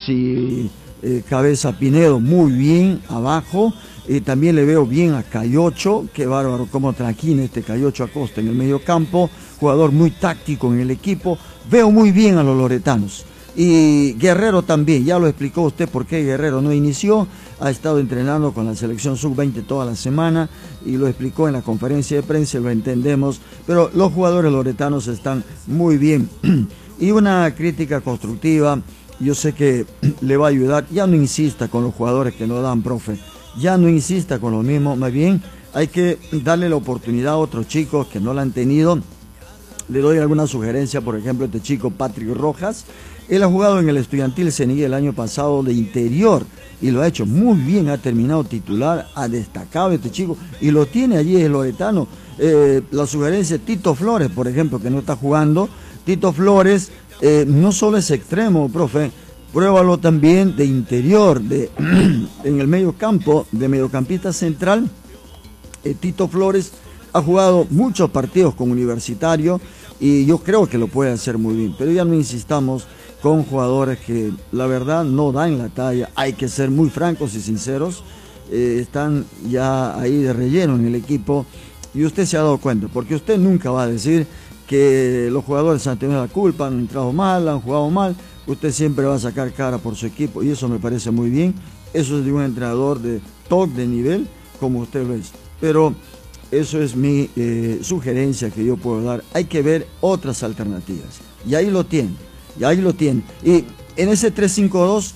Maxi Cabeza Pinedo, muy bien abajo. También le veo bien a Cayocho, qué bárbaro cómo tranquila este Cayocho Acosta en el medio campo, jugador muy táctico en el equipo. Veo muy bien a los loretanos. Y Guerrero también, ya lo explicó usted por qué Guerrero no inició, ha estado entrenando con la selección sub-20 toda la semana y lo explicó en la conferencia de prensa, lo entendemos, pero los jugadores loretanos están muy bien. Y una crítica constructiva, yo sé que le va a ayudar, ya no insista con los jugadores que no dan, profe, ya no insista con lo mismo, más bien hay que darle la oportunidad a otros chicos que no la han tenido. Le doy alguna sugerencia, por ejemplo, este chico Patrick Rojas. Él ha jugado en el Estudiantil Cenigué el año pasado de interior y lo ha hecho muy bien, ha terminado titular, ha destacado este chico y lo tiene allí el loretano. La sugerencia de Tito Flores, por ejemplo, que no está jugando. Tito Flores no solo es extremo, profe, pruébalo también de interior, en el medio campo, de mediocampista central. Tito Flores ha jugado muchos partidos con Universitario y yo creo que lo puede hacer muy bien, pero ya no insistamos con jugadores que la verdad no dan la talla. Hay que ser muy francos y sinceros, están ya ahí de relleno en el equipo y usted se ha dado cuenta, porque usted nunca va a decir que los jugadores han tenido la culpa, han entrado mal, han jugado mal. Usted siempre va a sacar cara por su equipo y eso me parece muy bien. Eso es de un entrenador de top de nivel como usted lo es, pero eso es mi sugerencia que yo puedo dar. Hay que ver otras alternativas y ahí lo tiene. Y ahí lo tiene. Y en ese 3-5-2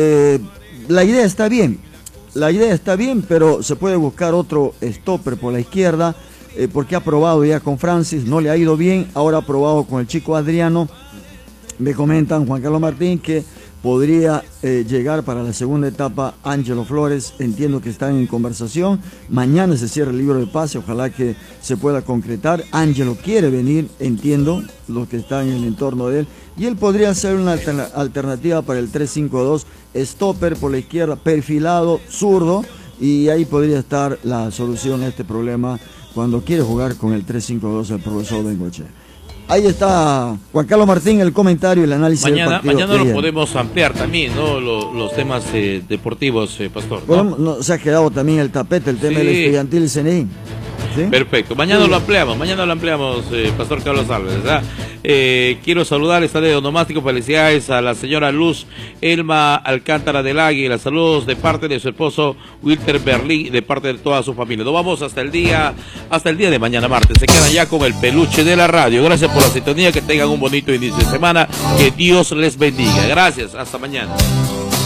la idea está bien. La idea está bien, pero se puede buscar otro stopper por la izquierda, porque ha probado ya con Francis, no le ha ido bien. Ahora ha probado con el chico Adriano. Me comentan, Juan Carlos Martín, que podría llegar para la segunda etapa Ángelo Flores. Entiendo que están en conversación. Mañana se cierra el libro de pase, ojalá que se pueda concretar. Ángelo quiere venir, entiendo, los que están en el entorno de él. Y él podría ser una alternativa para el 3-5-2, stopper por la izquierda, perfilado, zurdo, y ahí podría estar la solución a este problema cuando quiere jugar con el 3-5-2 el profesor Bengochea. Ahí está Juan Carlos Martín, el comentario y el análisis del partido. Mañana lo podemos ampliar también, ¿no? Los temas deportivos, Pastor, ¿no? Bueno, no, se ha quedado también el tapete, el tema del Estudiantil y CNI. ¿Sí? Perfecto, mañana lo ampliamos, Pastor Carlos Álvarez, ¿verdad? Quiero saludar esta de onomástico, felicidades a la señora Luz Elma Alcántara del Águila, saludos de parte de su esposo Wilter Berlín y de parte de toda su familia. Nos vamos hasta el día de mañana martes, se quedan ya con el peluche de la radio. Gracias por la sintonía, que tengan un bonito inicio de semana, que Dios les bendiga, gracias, hasta mañana.